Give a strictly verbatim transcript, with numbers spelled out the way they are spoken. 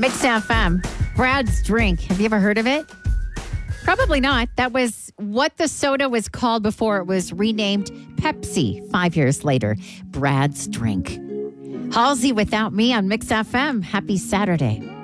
Mix F M. Brad's Drink. Have you ever heard of it? Probably not. That was what the soda was called before it was renamed Pepsi five years later. Brad's Drink. Halsey Without Me on Mix F M. Happy Saturday.